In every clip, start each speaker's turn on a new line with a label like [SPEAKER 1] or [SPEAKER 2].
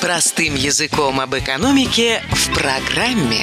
[SPEAKER 1] Простым языком об экономике в программе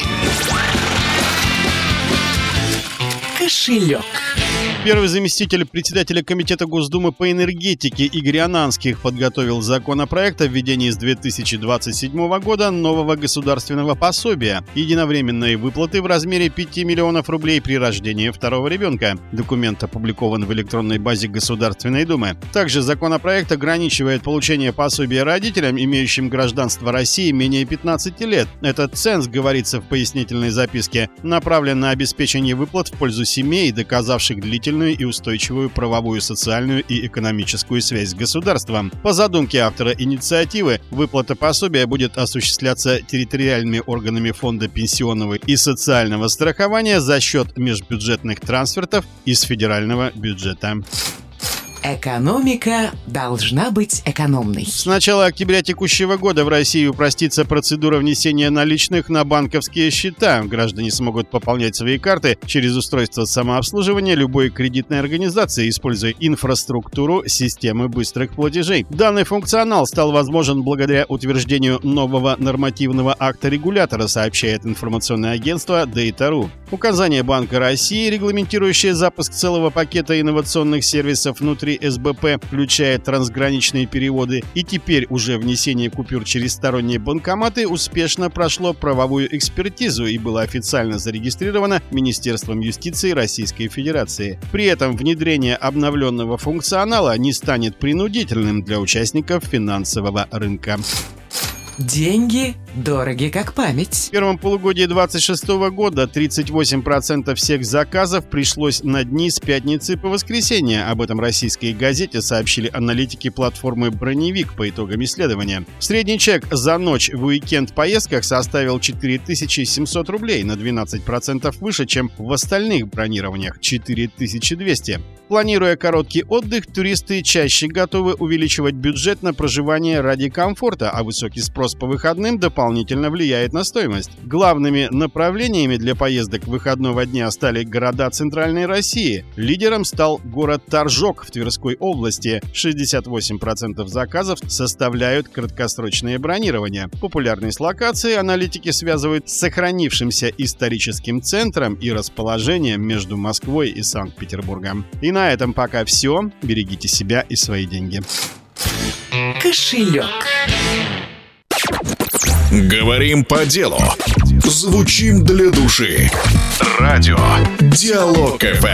[SPEAKER 1] «Кошелек».
[SPEAKER 2] Первый заместитель председателя Комитета Госдумы по энергетике Игорь Ананских подготовил законопроект о введении с 2027 года нового государственного пособия единовременной выплаты в размере 5 миллионов рублей при рождении второго ребенка. Документ опубликован в электронной базе Государственной Думы. Также законопроект ограничивает получение пособия родителям, имеющим гражданство России менее 15 лет. Этот ценз, говорится в пояснительной записке, направлен на обеспечение выплат в пользу семей, доказавших длительную и устойчивую правовую, социальную и экономическую связь с государством. По задумке автора инициативы, выплата пособия будет осуществляться территориальными органами Фонда пенсионного и социального страхования за счет межбюджетных трансфертов из федерального бюджета.
[SPEAKER 1] Экономика должна быть экономной.
[SPEAKER 2] С начала октября текущего года в России упростится процедура внесения наличных на банковские счета. Граждане смогут пополнять свои карты через устройство самообслуживания любой кредитной организации, используя инфраструктуру системы быстрых платежей. Данный функционал стал возможен благодаря утверждению нового нормативного акта регулятора, сообщает информационное агентство Data.ru. Указание Банка России, регламентирующее запуск целого пакета инновационных сервисов внутри СБП, включая трансграничные переводы, и теперь уже внесение купюр через сторонние банкоматы успешно прошло правовую экспертизу и было официально зарегистрировано Министерством юстиции Российской Федерации. При этом внедрение обновленного функционала не станет принудительным для участников финансового рынка.
[SPEAKER 1] Деньги дороги как память.
[SPEAKER 2] В первом полугодии 2026 года 38% всех заказов пришлось на дни с пятницы по воскресенье. Об этом российской газете сообщили аналитики платформы «Броневик» по итогам исследования. Средний чек за ночь в уикенд-поездках составил 4700 рублей, на 12% выше, чем в остальных бронированиях – 4200. Планируя короткий отдых, туристы чаще готовы увеличивать бюджет на проживание ради комфорта, а высокий спрос по выходным дополнительно влияет на стоимость. Главными направлениями для поездок выходного дня стали города Центральной России. Лидером стал город Торжок в Тверской области. 68% заказов составляют краткосрочное бронирование. Популярность локации аналитики связывают с сохранившимся историческим центром и расположением между Москвой и Санкт-Петербургом. И на этом пока все. Берегите себя и свои деньги.
[SPEAKER 1] Кошелек.
[SPEAKER 3] Говорим по делу. Звучим для души. Радио Диалог ФМ.